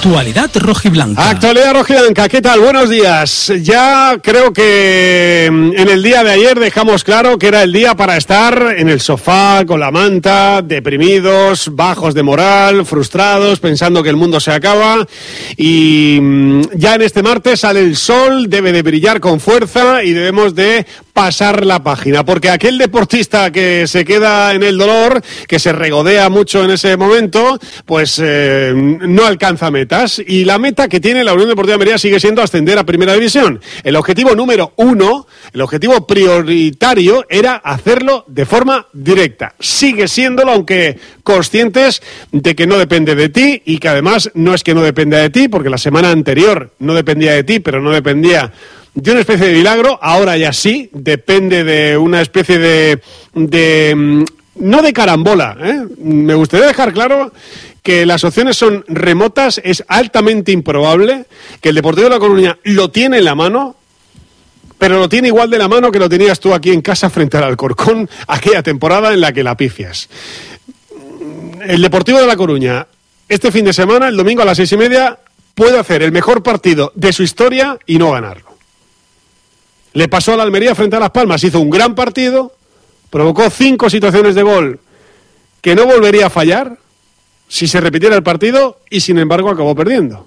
Actualidad rojiblanca. Actualidad rojiblanca, ¿qué tal? Buenos días. Ya creo que en el día de ayer dejamos claro que era el día para estar en el sofá, con la manta, deprimidos, bajos de moral, frustrados, pensando que el mundo se acaba. Y ya en este martes sale el sol, debe de brillar con fuerza y debemos de pasar la página, porque aquel deportista que se queda en el dolor, que se regodea mucho en ese momento, pues no alcanza metas, y la meta que tiene la Unión Deportiva Almería sigue siendo ascender a Primera División. El objetivo número 1, el objetivo prioritario, era hacerlo de forma directa. Sigue siéndolo, aunque conscientes de que no depende de ti, y que además no es que no dependa de ti, porque la semana anterior no dependía de ti, pero no dependía de una especie de milagro. Ahora ya sí, depende de una especie de no de carambola, ¿eh? Me gustaría dejar claro que las opciones son remotas, es altamente improbable, que el Deportivo de La Coruña lo tiene en la mano, pero lo tiene igual de la mano que lo tenías tú aquí en casa frente al Alcorcón aquella temporada en la que la pifias. El Deportivo de La Coruña, este fin de semana, el domingo a las 6:30, puede hacer el mejor partido de su historia y no ganarlo. Le pasó a la Almería frente a Las Palmas, hizo un gran partido, provocó 5 situaciones de gol que no volvería a fallar si se repitiera el partido, y sin embargo acabó perdiendo.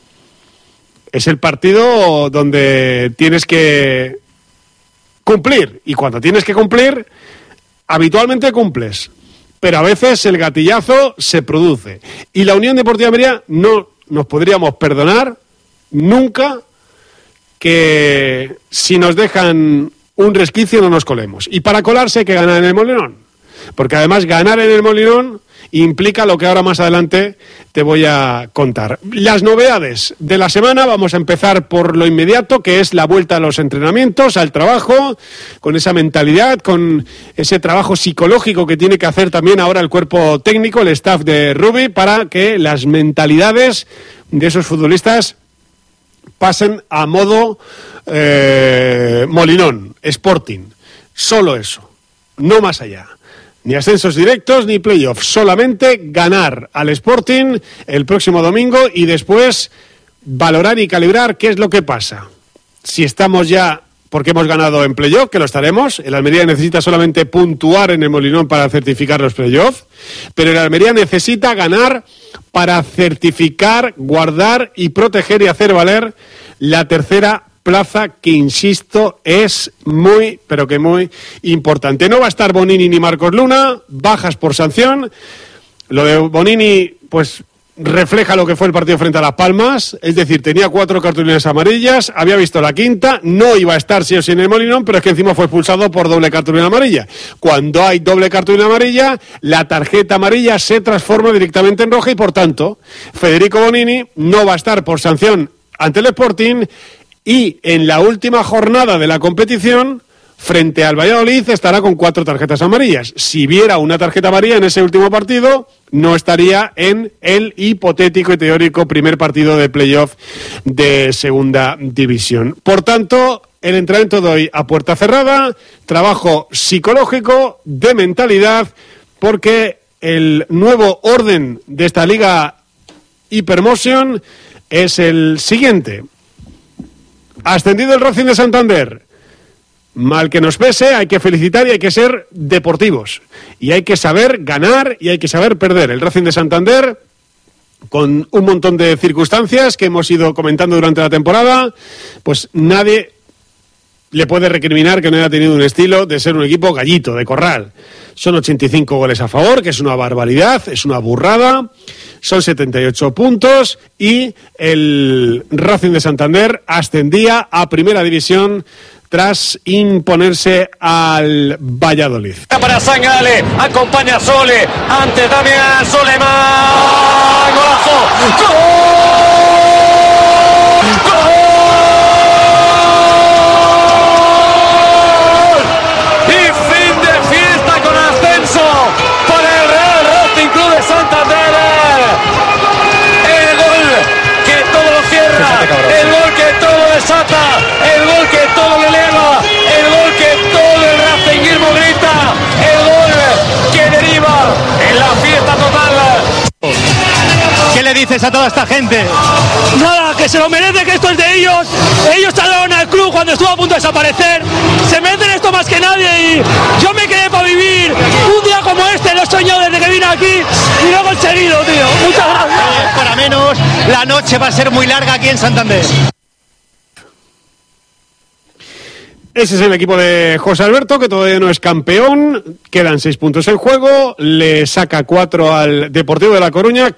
Es el partido donde tienes que cumplir, y cuando tienes que cumplir, habitualmente cumples, pero a veces el gatillazo se produce. Y la Unión Deportiva Almería no nos podríamos perdonar nunca que si nos dejan un resquicio no nos colemos. Y para colarse hay que ganar en el Molinón, porque además ganar en el Molinón implica lo que ahora más adelante te voy a contar. Las novedades de la semana, vamos a empezar por lo inmediato, que es la vuelta a los entrenamientos, al trabajo, con esa mentalidad, con ese trabajo psicológico que tiene que hacer también ahora el cuerpo técnico, el staff de Rubi, para que las mentalidades de esos futbolistas pasen a modo Molinón, Sporting. Solo eso, no más allá. Ni ascensos directos ni playoffs, solamente ganar al Sporting el próximo domingo y después valorar y calibrar qué es lo que pasa. Si estamos ya, porque hemos ganado en playoff, que lo estaremos, el Almería necesita solamente puntuar en el Molinón para certificar los playoffs, pero el Almería necesita ganar para certificar, guardar y proteger y hacer valer la tercera plaza, que insisto es muy, pero que muy importante. No va a estar Bonini ni Marcos Luna, bajas por sanción. Lo de Bonini pues refleja lo que fue el partido frente a Las Palmas, es decir, tenía 4 cartulinas amarillas, había visto la quinta, no iba a estar sí o sí en el Molinón, pero es que encima fue expulsado por doble cartulina amarilla. Cuando hay doble cartulina amarilla, la tarjeta amarilla se transforma directamente en roja y por tanto Federico Bonini no va a estar por sanción ante el Sporting. Y en la última jornada de la competición, frente al Valladolid, estará con 4 tarjetas amarillas. Si viera una tarjeta amarilla en ese último partido, no estaría en el hipotético y teórico primer partido de playoff de Segunda División. Por tanto, el entrenamiento de hoy a puerta cerrada, trabajo psicológico, de mentalidad, porque el nuevo orden de esta Liga Hypermotion es el siguiente. Ascendido el Racing de Santander. Mal que nos pese, hay que felicitar y hay que ser deportivos. Y hay que saber ganar y hay que saber perder. El Racing de Santander, con un montón de circunstancias que hemos ido comentando durante la temporada, pues nadie le puede recriminar que no haya tenido un estilo de ser un equipo gallito, de corral. Son 85 goles a favor, que es una barbaridad, es una burrada. Son 78 puntos y el Racing de Santander ascendía a Primera División tras imponerse al Valladolid. Para Sangale, acompaña a Sole, ante Damián Soleman, golazo, ¡gol! El gol que todo desata, el gol que todo le eleva, el gol que todo el racinguismo grita, el gol que deriva en la fiesta total. le dices a toda esta gente? Nada, que se lo merece, que esto es de ellos. Ellos salvaron al club cuando estuvo a punto de desaparecer. Se merecen esto más que nadie y yo me quedé para vivir un día como este, lo he soñado desde que vine aquí y lo he conseguido, tío. Muchas gracias. Para menos, la noche va a ser muy larga aquí en Santander. Ese es el equipo de José Alberto, que todavía no es campeón. Quedan 6 puntos en juego. Le saca 4 al Deportivo de La Coruña.